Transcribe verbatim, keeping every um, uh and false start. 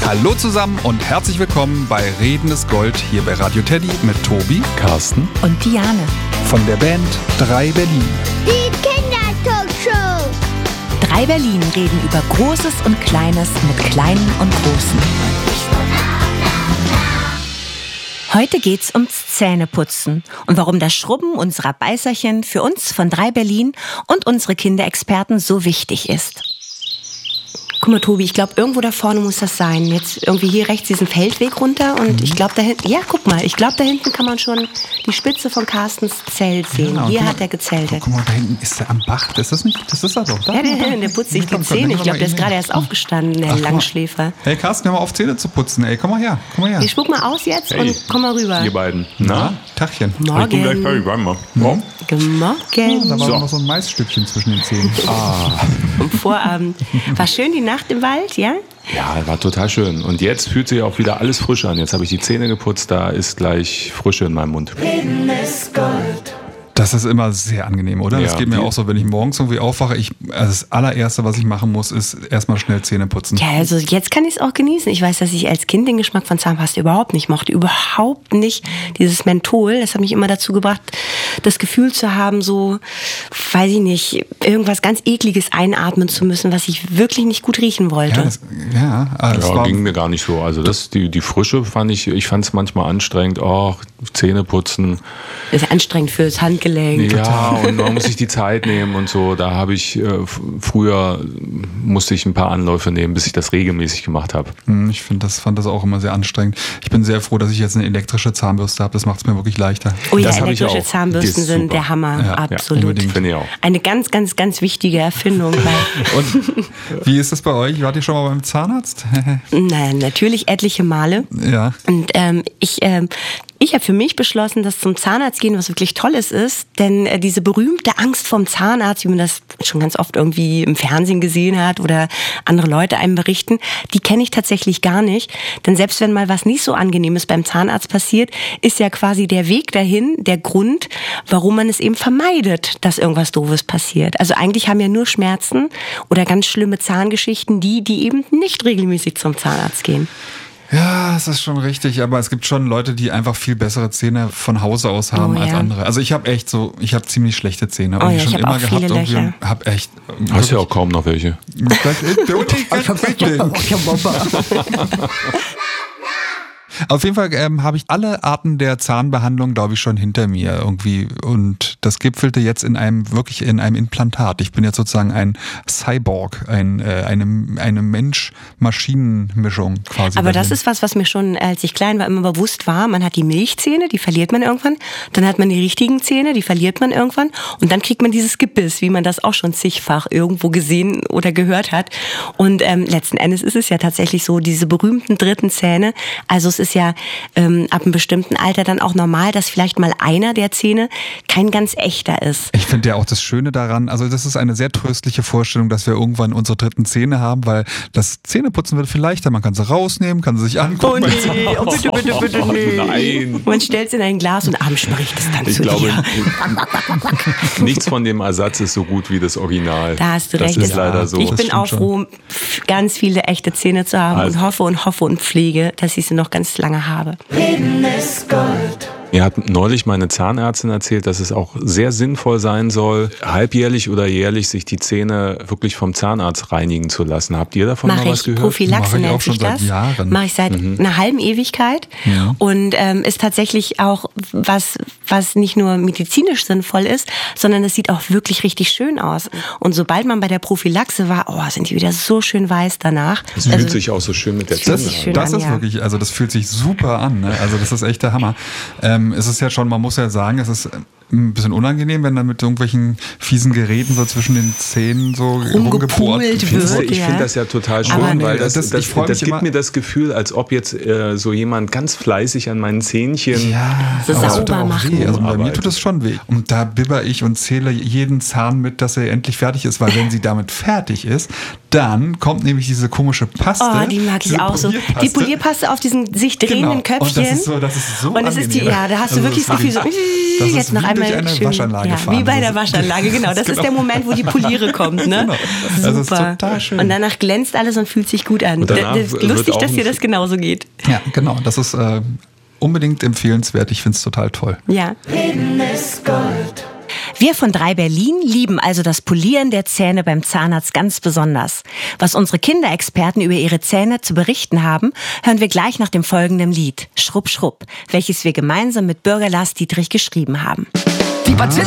Hallo zusammen und herzlich willkommen bei Reden ist Gold hier bei Radio Teddy mit Tobi, Carsten und Diane von der Band drei Berlin. Die Kindertalkshow. drei Berlin reden über Großes und Kleines mit Kleinen und Großen. Heute geht's ums Zähneputzen und warum das Schrubben unserer Beißerchen für uns von drei Berlin und unsere Kinderexperten so wichtig ist. Guck mal, Tobi, ich glaube, irgendwo da vorne muss das sein. Jetzt irgendwie hier rechts diesen Feldweg runter und mhm. ich glaube da hinten, ja, guck mal, ich glaube da hinten kann man schon die Spitze von Carstens Zelt sehen. Ja, hier mal, hat er gezeltet. Oh, guck mal, da hinten ist er am Bach. Das ist nicht, das ist er doch. Da, ja, der, der, der putzt sich die Zähne. Ich glaube, der ist gerade erst aufgestanden, der Ach, Langschläfer. Hey Carsten, hör mal auf, Zähne zu putzen. Ey, komm mal her, komm mal her. Ich spuck mal aus jetzt hey. und komm mal rüber. Ihr beiden. Na, Tachchen. Morgen. Ich bin gleich fertig, warte mal. Morgen. Morgen. Ja, da war so. noch so ein Maisstückchen zwischen den Zähnen. Ah. Am Vorabend. War schön die Nacht im Wald, ja? Ja, war total schön. Und jetzt fühlt sich auch wieder alles frisch an. Jetzt habe ich die Zähne geputzt, da ist gleich Frische in meinem Mund. Reden ist Gold. Das ist immer sehr angenehm, oder? Ja, das geht mir auch so, wenn ich morgens irgendwie aufwache. Ich, also das allererste, was ich machen muss, ist erstmal schnell Zähne putzen. Ja, also jetzt kann ich es auch genießen. Ich weiß, dass ich als Kind den Geschmack von Zahnpasta überhaupt nicht mochte. Überhaupt nicht dieses Menthol. Das hat mich immer dazu gebracht, das Gefühl zu haben, so, weiß ich nicht, irgendwas ganz Ekliges einatmen zu müssen, was ich wirklich nicht gut riechen wollte. Ja, das, ja, das ja war, ging mir gar nicht so. Also das, die, die Frische fand ich, ich fand es manchmal anstrengend. Oh, Zähne putzen. Das ist anstrengend fürs Handgelenk. Ja, und man muss sich die Zeit nehmen und so. Da habe ich äh, früher musste ich ein paar Anläufe nehmen, bis ich das regelmäßig gemacht habe. Ich finde das, fand das auch immer sehr anstrengend. Ich bin sehr froh, dass ich jetzt eine elektrische Zahnbürste habe. Das macht es mir wirklich leichter. Oh ja, das elektrische Zahnbürsten sind super. Der Hammer. Ja, absolut. Ja, finde ich auch. Eine ganz, ganz, ganz wichtige Erfindung. Und wie ist das bei euch? Wart ihr schon mal beim Zahnarzt? Naja, natürlich etliche Male. Ja. Und ähm, ich ähm, Ich habe für mich beschlossen, dass zum Zahnarzt gehen was wirklich Tolles ist, denn äh, diese berühmte Angst vorm Zahnarzt, wie man das schon ganz oft irgendwie im Fernsehen gesehen hat oder andere Leute einem berichten, die kenne ich tatsächlich gar nicht. Denn selbst wenn mal was nicht so Angenehmes beim Zahnarzt passiert, ist ja quasi der Weg dahin der Grund, warum man es eben vermeidet, dass irgendwas Doofes passiert. Also eigentlich haben ja nur Schmerzen oder ganz schlimme Zahngeschichten die, die eben nicht regelmäßig zum Zahnarzt gehen. Ja, es ist schon richtig, aber es gibt schon Leute, die einfach viel bessere Zähne von Hause aus haben oh, ja. als andere. Also ich habe echt so, ich habe ziemlich schlechte Zähne, oh, ich ja, schon ich immer auch gehabt viele irgendwie Löcher. und habe echt. Hast ja auch kaum noch welche. Auf jeden Fall ähm, habe ich alle Arten der Zahnbehandlung, glaube ich, schon hinter mir irgendwie. Und das gipfelte jetzt in einem, wirklich in einem Implantat. Ich bin jetzt sozusagen ein Cyborg, ein, äh, eine, eine Mensch-Maschinen-Mischung quasi. Aber das ist was, was mir schon, als ich klein war, immer bewusst war. Man hat die Milchzähne, die verliert man irgendwann. Dann hat man die richtigen Zähne, die verliert man irgendwann. Und dann kriegt man dieses Gebiss, wie man das auch schon zigfach irgendwo gesehen oder gehört hat. Und ähm, letzten Endes ist es ja tatsächlich so, diese berühmten dritten Zähne. Also es ist ja ähm, ab einem bestimmten Alter dann auch normal, dass vielleicht mal einer der Zähne kein ganz echter ist. Ich finde ja auch das Schöne daran, also das ist eine sehr tröstliche Vorstellung, dass wir irgendwann unsere dritten Zähne haben, weil das Zähneputzen wird viel leichter. Man kann sie rausnehmen, kann sie sich angucken. Oh nee, oh bitte, bitte, bitte, nee. Nein. Man stellt es in ein Glas und abends spricht es dann ich zu glaube, dir. Nichts von dem Ersatz ist so gut wie das Original. Da hast du das recht. ist leider so. Ich bin auch froh, ganz viele echte Zähne zu haben also. und hoffe und hoffe und pflege, dass ich sie noch ganz lange habe. Reden ist Gold. Mir hat neulich meine Zahnärztin erzählt, dass es auch sehr sinnvoll sein soll, halbjährlich oder jährlich sich die Zähne wirklich vom Zahnarzt reinigen zu lassen. Habt ihr davon Mach mal was ich. gehört? Prophylaxe nennt sich das. Mache ich seit mhm. einer halben Ewigkeit. Ja. Und ähm, ist tatsächlich auch was, was nicht nur medizinisch sinnvoll ist, sondern es sieht auch wirklich richtig schön aus. Und sobald man bei der Prophylaxe war, oh, sind die wieder so schön weiß danach. Das also, fühlt sich auch so schön mit der Zunge Das, an. das an, ist ja. wirklich, also das fühlt sich super an. Ne? Also das ist echt der Hammer. Ähm, es ist ja schon, man muss ja sagen, es ist ein bisschen unangenehm, wenn dann mit irgendwelchen fiesen Geräten so zwischen den Zähnen so rumgebohrt wird. Ich finde das ja total schön, Aber weil das, das, das, das, das gibt mir das Gefühl, als ob jetzt äh, so jemand ganz fleißig an meinen Zähnchen ja, so aber sauber auch machen. weh. Also bei mir arbeitet. tut das schon weh. Und da bibber ich und zähle jeden Zahn mit, dass er endlich fertig ist, weil wenn sie damit fertig ist, dann kommt nämlich diese komische Paste. Oh, die mag ich auch so. Die Polierpaste auf diesen sich drehenden genau. Köpfchen. Und das ist so, das ist so Und das ist die, angenehm. ja, da hast du Also wirklich das Gefühl so, das jetzt ist noch wie einmal durch eine schön. Waschanlage Ja, fahren. wie bei Das der ist- Waschanlage, genau. Das ist Genau. der Moment, wo die Poliere kommt, ne? Genau. Super. Das ist total schön. Und danach glänzt alles und fühlt sich gut an. Und danach Das ist wird lustig, auch dass dir ein- das genauso geht. Ja, genau. Das ist äh, unbedingt empfehlenswert. Ich finde es total toll. Ja. Reden ist Gold. Wir von drei Berlin lieben also das Polieren der Zähne beim Zahnarzt ganz besonders. Was unsere Kinderexperten über ihre Zähne zu berichten haben, hören wir gleich nach dem folgenden Lied, Schrupp Schrupp, welches wir gemeinsam mit Bürger Lars Dietrich geschrieben haben. Die Bazillen